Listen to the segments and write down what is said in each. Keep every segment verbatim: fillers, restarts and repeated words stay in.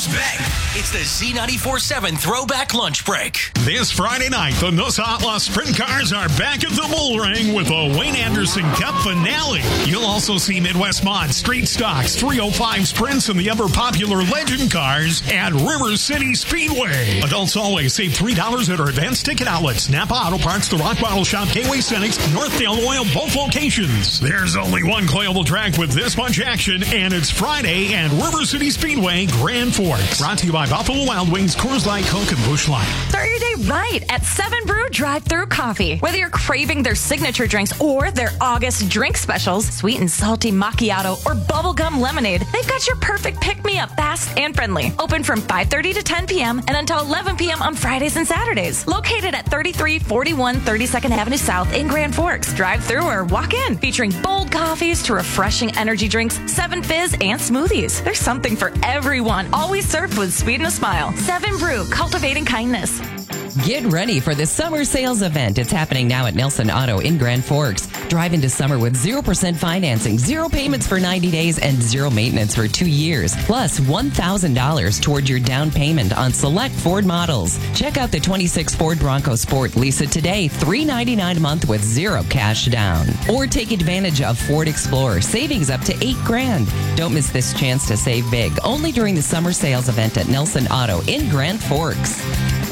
Back. It's the Z ninety-four seven Throwback Lunch Break. This Friday night, the Noosa Outlaw Sprint Cars are back at the Bull Ring with a Wayne Anderson Cup finale. You'll also see Midwest Mod, Street Stocks, three oh five Sprints, and the ever-popular Legend Cars at River City Speedway. Adults always save three dollars at our advanced ticket outlets. Napa Auto Parts, the Rock Bottle Shop, Gateway Cenex, Northdale Oil, both locations. There's only one Coyable track with this much action, and it's Friday at River City Speedway, Grand Forks. Brought to you by Buffalo Wild Wings, Coors Light, Coke, and Busch Light. Start your day right at Seven Brew Drive-Thru Coffee. Whether you're craving their signature drinks or their August drink specials, sweet and salty macchiato or bubblegum lemonade, they've got your perfect pick-me-up, fast and friendly. Open from five thirty to ten p.m. and until eleven p.m. on Fridays and Saturdays. Located at thirty-three forty-one thirty-second Avenue South in Grand Forks. Drive-through or walk in. Featuring bold coffees to refreshing energy drinks, Seven Fizz, and smoothies. There's something for everyone. Always served with sweet and a smile. Seven Brew, cultivating kindness. Get ready for the summer sales event. It's happening now at Nelson Auto in Grand Forks. Drive into summer with zero percent financing, zero payments for ninety days, and zero maintenance for two years. Plus one thousand dollars toward your down payment on select Ford models. Check out the twenty-six Ford Bronco Sport. Lease it today, three hundred ninety-nine dollars a month with zero cash down. Or take advantage of Ford Explorer. Savings up to eight grand. Don't miss this chance to save big. Only during the summer sales event at Nelson Auto in Grand Forks.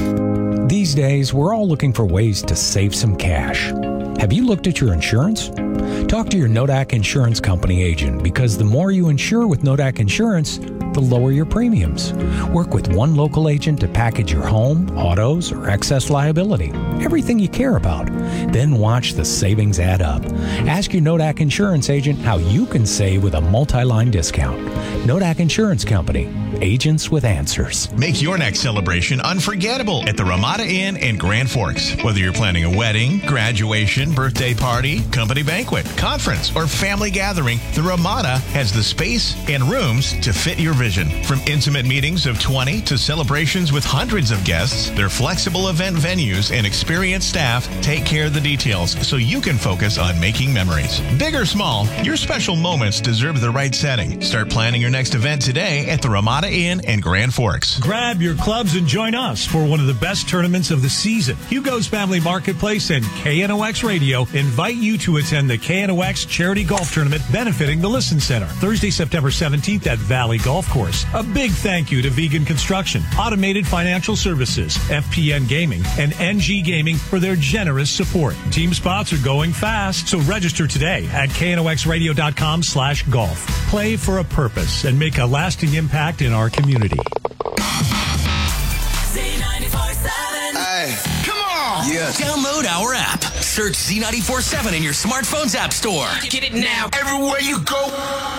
These days, we're all looking for ways to save some cash. Have you looked at your insurance? Talk to your Nodak Insurance Company agent, because the more you insure with Nodak Insurance, the lower your premiums. Work with one local agent to package your home, autos, or excess liability. Everything you care about. Then watch the savings add up. Ask your Nodak Insurance agent how you can save with a multi-line discount. Nodak Insurance Company. Agents with answers. Make your next celebration unforgettable at the Ramada Inn in Grand Forks. Whether you're planning a wedding, graduation, birthday party, company banquet, conference, or family gathering, the Ramada has the space and rooms to fit your vision. From intimate meetings of twenty to celebrations with hundreds of guests, their flexible event venues and experienced staff take care of the details so you can focus on making memories. Big or small, your special moments deserve the right setting. Start planning your next event today at the Ramada Inn in Grand Forks. Grab your clubs and join us for one of the best tournaments of the season. Hugo's Family Marketplace and K N O X Radio invite you to attend the K N O X Charity Golf Tournament benefiting the Listen Center, Thursday, September seventeenth at Valley Golf Course. A big thank you to Vegan Construction, Automated Financial Services, F P N Gaming, and N G Gaming for their generous support. Team spots are going fast, so register today at K N O X radio dot com slash golf. Play for a purpose and make a lasting impact in our community. Z ninety-four seven. Hey, come on! Yes. Download our app. Search Z ninety-four seven in your smartphone's app store. Get it now. Everywhere you go.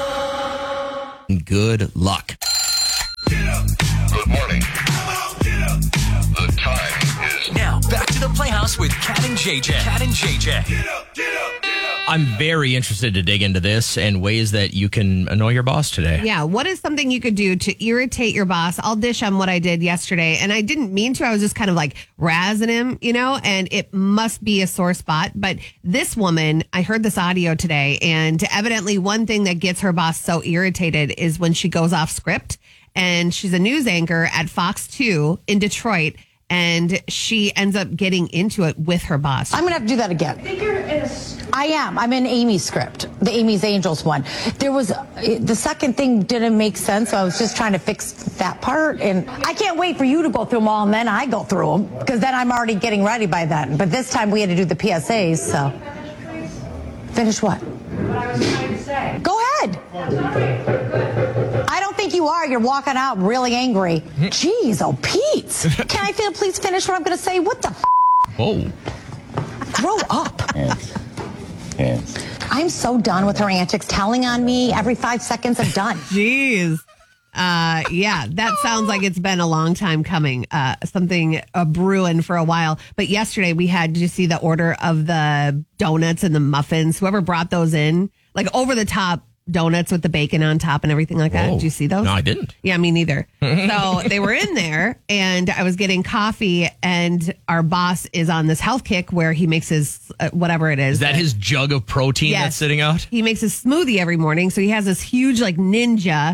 Good luck. Get up. Good morning. Get up. The time is now. Back to the Playhouse with Cat and J J. Cat and J J. Get up. Get up. I'm very interested to dig into this and ways that you can annoy your boss today. Yeah, what is something you could do to irritate your boss? I'll dish on what I did yesterday, and I didn't mean to. I was just kind of like razzing him, you know, and it must be a sore spot. But this woman, I heard this audio today, and evidently one thing that gets her boss so irritated is when she goes off script, and she's a news anchor at Fox two in Detroit, and she ends up getting into it with her boss. I'm going to have to do that again. I think you're in a... I am. I'm in Amy's script, the Amy's Angels one. There was, the second thing didn't make sense, so I was just trying to fix that part. And I can't wait for you to go through them all, and then I go through them, because then I'm already getting ready by then. But this time we had to do the P S As, so. Finish what? What I was trying to say. Go ahead. I don't think you are. You're walking out really angry. Jeez, oh, Pete. Can I feel, please finish what I'm going to say? What the f? Whoa. Grow up. Yes. Yes. I'm so done with her antics, telling on me every five seconds. I'm done. Jeez. Uh, yeah, that sounds like it's been a long time coming. Uh, something uh, brewing for a while. But yesterday we had, did you see the order of the donuts and the muffins? Whoever brought those in, like over the top donuts with the bacon on top and everything like that. Whoa. Did you see those? No, I didn't. Yeah, me neither. So they were in there, and I was getting coffee, and our boss is on this health kick where he makes his, uh, whatever it is. Is that his jug of protein Yes. that's sitting out? He makes his smoothie every morning. So he has this huge, like, ninja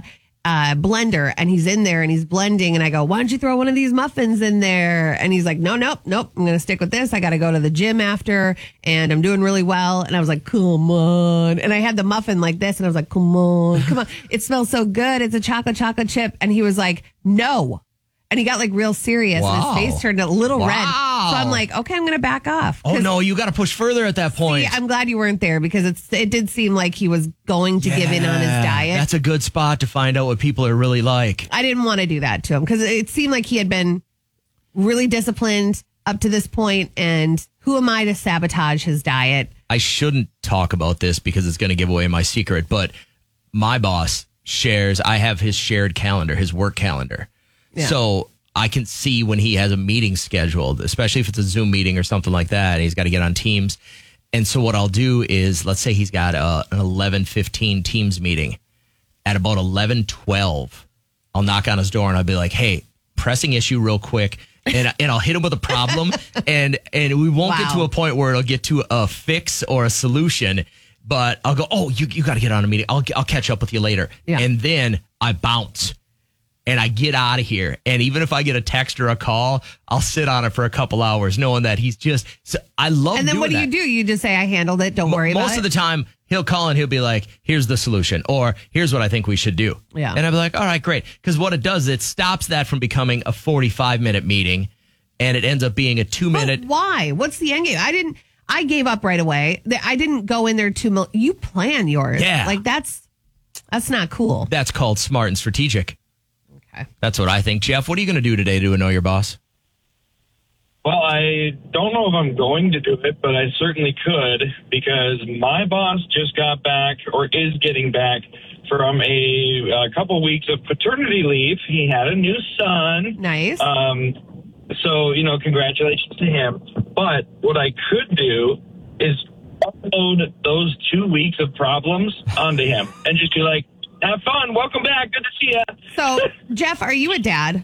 uh, blender, and he's in there and he's blending. And I go, why don't you throw one of these muffins in there? And he's like, no, nope, nope. I'm going to stick with this. I got to go to the gym after, and I'm doing really well. And I was like, come on. And I had the muffin like this, and I was like, come on, come on. It smells so good. It's a chocolate chocolate chip. And he was like, no. And he got like real serious, Wow. and his face turned a little Wow. red. So I'm like, okay, I'm going to back off. Oh, no, you got to push further at that point. See, I'm glad you weren't there, because it's it did seem like he was going to give in on his diet. That's a good spot to find out what people are really like. I didn't want to do that to him, because it seemed like he had been really disciplined up to this point, and who am I to sabotage his diet? I shouldn't talk about this because it's going to give away my secret, but my boss shares, I have his shared calendar, his work calendar. Yeah. So I can see when he has a meeting scheduled, especially if it's a Zoom meeting or something like that, and he's got to get on Teams. And so what I'll do is, let's say he's got a, an eleven fifteen Teams meeting. At about eleven twelve, I'll knock on his door and I'll be like, hey, pressing issue real quick. And, and I'll hit him with a problem, and, and we won't Wow. get to a point where it'll get to a fix or a solution. But I'll go, oh, you you got to get on a meeting. I'll I'll catch up with you later. Yeah. And then I bounce. And I get out of here. And even if I get a text or a call, I'll sit on it for a couple hours knowing that he's just, so I love And then doing what do that. you do? You just say, I handled it. Don't worry about it. Most of the time, he'll call and he'll be like, here's the solution, or here's what I think we should do. Yeah. And I'll be like, all right, great. Because what it does, it stops that from becoming a forty-five minute meeting, and it ends up being a two minute. But why? What's the end game? I didn't, I gave up right away. I didn't go in there to, mil- you plan yours. Yeah. Like that's, that's not cool. That's called smart and strategic. Okay. That's what I think. Jeff, what are you going to do today to annoy your boss? Well, I don't know if I'm going to do it, but I certainly could, because my boss just got back, or is getting back, from a, a couple weeks of paternity leave. He had a new son. Nice. Um, so, you know, congratulations to him. But what I could do is upload those two weeks of problems onto him and just be like, have fun. Welcome back. Good to see you. So, Jeff, are you a dad?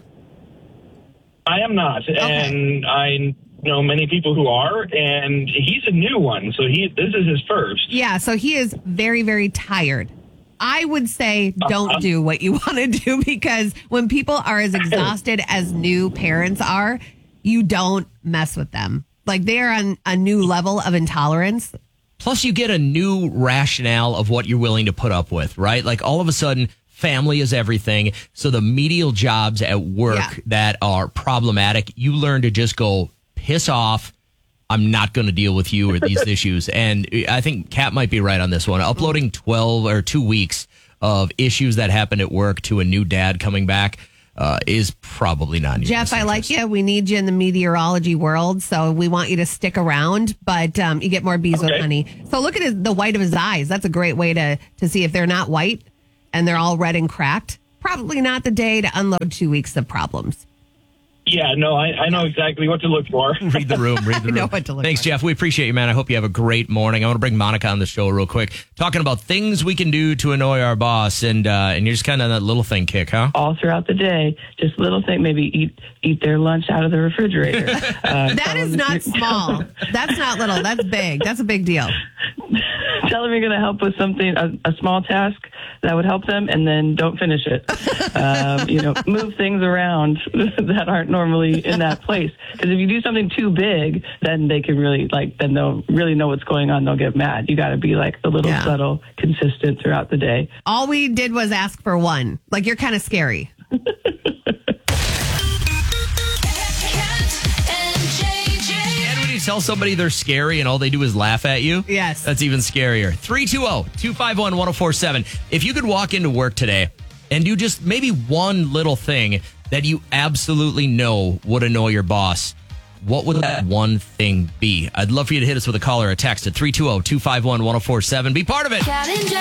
I am not, okay. And I know many people who are, and he's a new one, so he this is his first. Yeah, so he is very, very tired. I would say don't uh-huh. do what you want to do, because when people are as exhausted as new parents are, you don't mess with them. Like, they are on a new level of intolerance. Plus, you get a new rationale of what you're willing to put up with, right? Like, all of a sudden, family is everything. So the menial jobs at work yeah. that are problematic, you learn to just go, piss off. I'm not going to deal with you or these issues. And I think Kat might be right on this one. Uploading twelve or two weeks of issues that happened at work to a new dad coming back uh, is probably not in Jeff, I like you. We need you in the meteorology world, so we want you to stick around, but um, you get more bees okay. with honey. So look at his, the white of his eyes. That's a great way to, to see if they're not white and they're all red and cracked. Probably not the day to unload two weeks of problems. Yeah, no, I, I know exactly what to look for. Read the room, read the room. I know what to look Thanks, for. Jeff. We appreciate you, man. I hope you have a great morning. I want to bring Monica on the show real quick, talking about things we can do to annoy our boss, and uh, and you're just kind of that little thing kick, huh? All throughout the day, just little thing, maybe eat eat their lunch out of the refrigerator. uh, that is not small. That's not little. That's big. That's a big deal. Tell them you're going to help with something, a, a small task that would help them, and then don't finish it. um, you know, move things around that aren't normally in that place. Because if you do something too big, then they can really, like, then they'll really know what's going on. They'll get mad. You got to be, like, a little yeah. subtle, consistent throughout the day. All we did was ask for one. Like, you're kind of scary. Tell somebody they're scary and all they do is laugh at you. Yes. That's even scarier. three two zero, two five one, one zero four seven. If you could walk into work today and do just maybe one little thing that you absolutely know would annoy your boss, what would that one thing be? I'd love for you to hit us with a call or a text at three two zero, two five one, one zero four seven. Be part of it.